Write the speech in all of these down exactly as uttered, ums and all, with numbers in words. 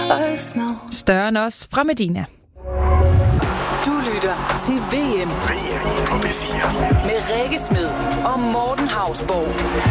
a snow. Større end os fra Medina. Du lytter til V M. V M på B fire. Med Rikke Smed og Morten Hausborg.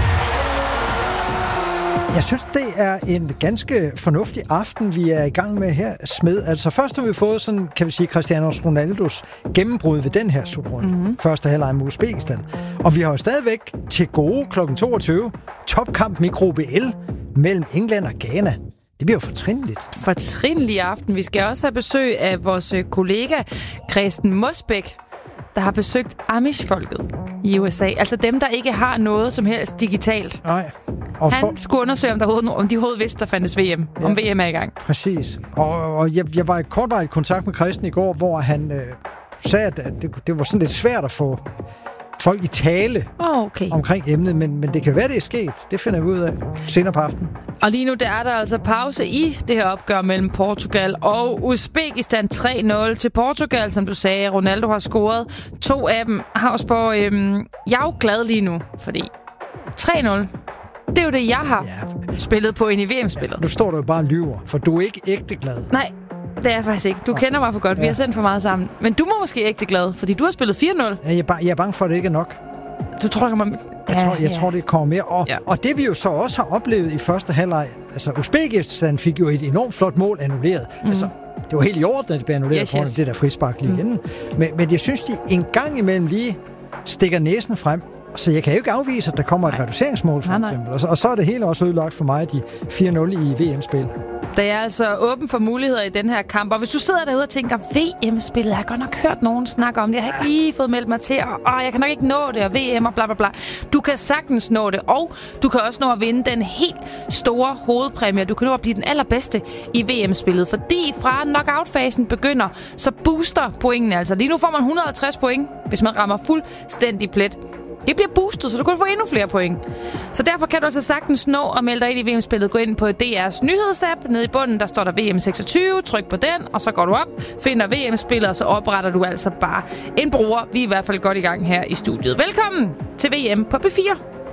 Jeg synes, det er en ganske fornuftig aften, vi er i gang med her, Smed. Altså først har vi fået sådan, kan vi sige, Cristiano Ronaldos gennembrud ved den her slutrunde. Mm-hmm. Første halvleg mod Uzbekistan. Og vi har jo stadigvæk til gode klokken toogtyve topkamp mikro-B L mellem England og Ghana. Det bliver jo fortrindeligt. Fortrindelig aften. Vi skal også have besøg af vores kollega Kristen Mosbæk, der har besøgt Amish-folket i U S A. Altså dem, der ikke har noget som helst digitalt. Nej. Og Han for... skulle undersøge, om, der, om de overhovedet vidste, der fandtes V M. Ja. Om V M er i gang. Præcis. Og, og jeg, jeg var i kortvarigt kontakt med Kristen i går, hvor han øh, sagde, at det, det var sådan lidt svært at få folk i tale oh, okay. omkring emnet, men, men det kan være, det er sket. Det finder vi ud af senere på aftenen. Og lige nu der er der altså pause i det her opgør mellem Portugal og Uzbekistan. Tre nul til Portugal, som du sagde. Ronaldo har scoret to af dem. Hausborg, øhm, jeg er jo glad lige nu, fordi tre nul, det er jo det, jeg har ja. spillet på ind i V M-spillet. Ja, nu står du jo bare og lyver, for du er ikke ægte glad. Nej, det er jeg faktisk ikke. Du okay. kender mig for godt. Vi ja. har sendt for meget sammen. Men du må måske ægte glad, fordi du har spillet fire nul. Ja, jeg, er ba- jeg er bange for, at det ikke er nok. Du tror, der kommer... Jeg, tror, jeg ja. tror, det kommer mere. Og, ja. og det vi jo så også har oplevet i første halvleg, altså Uzbekistan fik jo et enormt flot mål annulleret. Mm. Altså, det var helt i orden, at det blev annulleret yes, yes. det der frispark lige mm. inden. Men, men jeg synes, de en gang imellem lige stikker næsen frem. Så jeg kan jo ikke afvise, at der kommer et nej. reduceringsmål, for nej, eksempel. Og så, og så er det hele også ødelagt for mig, de fire nul i V M-spillet. Der er altså åben for muligheder i den her kamp. Og hvis du sidder derude og tænker, V M-spillet, jeg har godt nok hørt nogen snakke om det. Jeg har ikke lige fået meldt mig til, og åh, jeg kan nok ikke nå det, og V M og bla bla bla. Du kan sagtens nå det, og du kan også nå at vinde den helt store hovedpræmie. Du kan nå at blive den allerbedste i V M-spillet. Fordi fra knockout-fasen begynder, så booster pointene altså. Lige nu får man et hundrede og halvtreds point, hvis man rammer fuldstændig plet. Det bliver boostet, så du kan få endnu flere point. Så derfor kan du altså sagtens nå at melde dig ind i V M-spillet. Gå ind på D R's nyhedsapp. Nede i bunden, der står der V M seksogtyve. Tryk på den, og så går du op, finder V M-spillet, og så opretter du altså bare en bruger. Vi er i hvert fald godt i gang her i studiet. Velkommen til V M på B fire.